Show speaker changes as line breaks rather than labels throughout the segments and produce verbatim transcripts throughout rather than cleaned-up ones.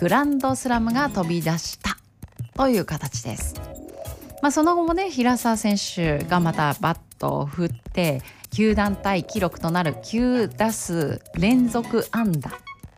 グランドスラムが飛び出したという形です。まあ、その後もね平沢選手がまたバットを振って球団タイ記録となるきゅう打数連続安打、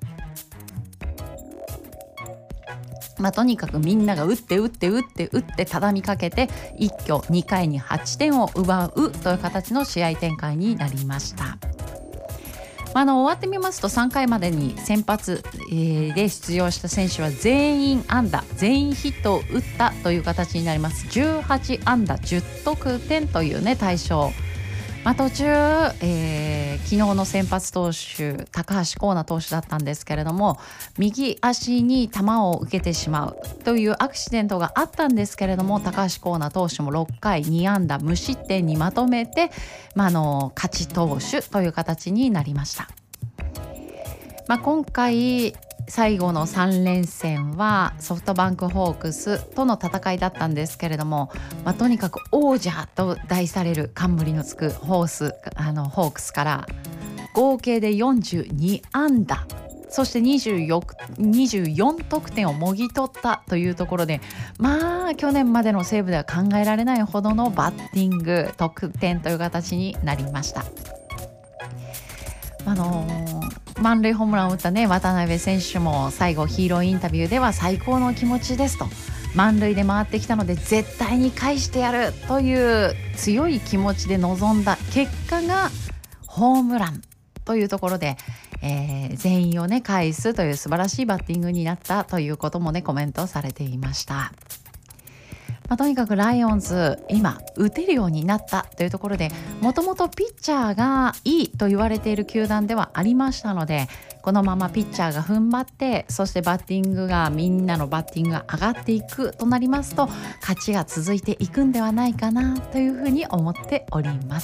まあ、とにかくみんなが打って打って打って打って畳みかけて一挙にかいにはちてんを奪うという形の試合展開になりました。あの終わってみますとさんかいまでに先発、えー、で出場した選手は全員安打全員ヒットを打ったという形になります。じゅうはちあんだじゅうとくてんというね対象、まあ、途中、えー、昨日の先発投手高橋光成投手だったんですけれども右足に球を受けてしまうというアクシデントがあったんですけれども高橋光成投手もろっかいにあんだ無失点にまとめて、まあ、あの勝ち投手という形になりました。まあ、今回最後のさんれんせんはソフトバンクホークスとの戦いだったんですけれども、まあ、とにかく王者と題される冠のつくホースあのホークスから合計でよんじゅうにあんだそしてにじゅうよんとくてんをもぎ取ったというところで、まあ去年までの西武では考えられないほどのバッティング得点という形になりました。あのー、満塁ホームランを打ったね渡辺選手も最後ヒーローインタビューでは最高の気持ちですと、満塁で回ってきたので絶対に返してやるという強い気持ちで臨んだ結果がホームランというところで、えー、全員をね返すという素晴らしいバッティングになったということもねコメントされていました。まあ、とにかくライオンズ今打てるようになったというところで、もともとピッチャーがいいと言われている球団ではありましたので、このままピッチャーが踏ん張って、そしてバッティングがみんなのバッティングが上がっていくとなりますと勝ちが続いていくんではないかなというふうに思っております。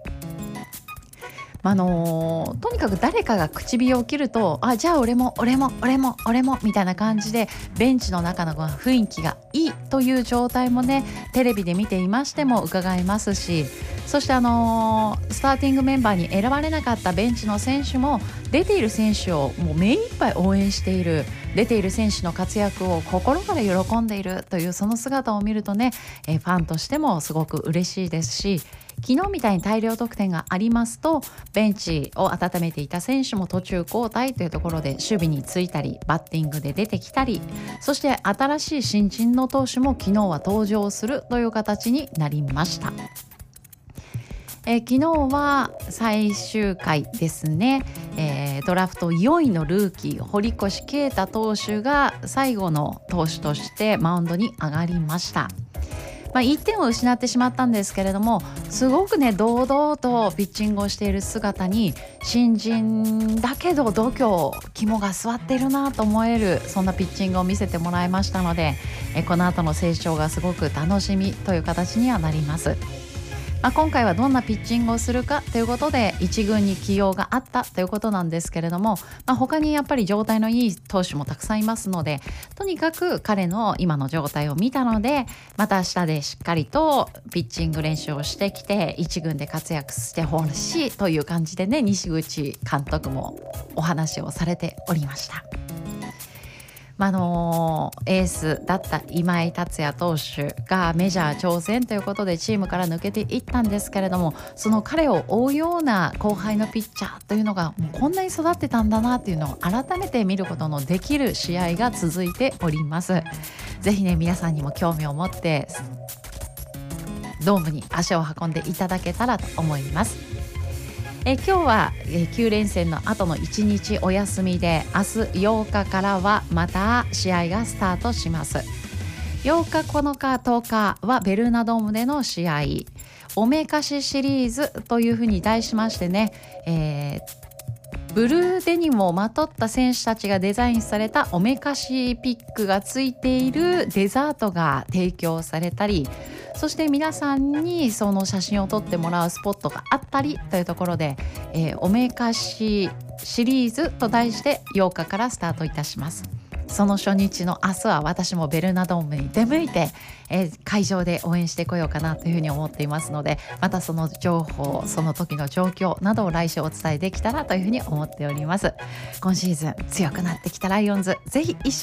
あのー、とにかく誰かが唇を切ると、あ、じゃあ俺も俺も俺も俺もみたいな感じでベンチの中の雰囲気がいいという状態もねテレビで見ていましても伺えますし、そしてあのー、スターティングメンバーに選ばれなかったベンチの選手も出ている選手をもう目いっぱい応援している、出ている選手の活躍を心から喜んでいるというその姿を見るとね、えー、ファンとしてもすごく嬉しいですし、昨日みたいに大量得点がありますとベンチを温めていた選手も途中交代というところで守備についたりバッティングで出てきたり、そして新しい新人の投手も昨日は登場するという形になりました。えー、昨日は最終回ですね、えー、ドラフトよんいのルーキー堀越慶太投手が最後の投手としてマウンドに上がりました。まあ、いってんを失ってしまったんですけれども、すごくね堂々とピッチングをしている姿に新人だけど度胸肝が据わっているなと思える、そんなピッチングを見せてもらいましたので、えこの後の成長がすごく楽しみという形にはなります。まあ、今回はどんなピッチングをするかということで一軍に起用があったということなんですけれども、まあ、他にやっぱり状態のいい投手もたくさんいますので、とにかく彼の今の状態を見たのでまた明日でしっかりとピッチング練習をしてきて一軍で活躍してほしいという感じでね、西口監督もお話をされておりました。まあのー、エースだった今井達也投手がメジャー挑戦ということでチームから抜けていったんですけれども、その彼を追うような後輩のピッチャーというのがもうこんなに育ってたんだなというのを改めて見ることのできる試合が続いております。ぜひね皆さんにも興味を持ってドームに足を運んでいただけたらと思います。え今日はきゅうれんせんの後のいちにちお休みで、明日ようかからはまた試合がスタートします。ようか、このか、とおかはベルーナドームでの試合、おめかしシリーズというふうに題しましてね、えーブルーデニムをまとった選手たちがデザインされたおめかしピックがついているデザートが提供されたり、そして皆さんにその写真を撮ってもらうスポットがあったりというところで、えー、おめかしシリーズと題してようかからスタートいたします。その初日の明日は私もベルーナドームに出向いて、えー、会場で応援してこようかなというふうに思っていますので、またその情報、その時の状況などを来週お伝えできたらというふうに思っております。今シーズン強くなってきたライオンズ、ぜひ一緒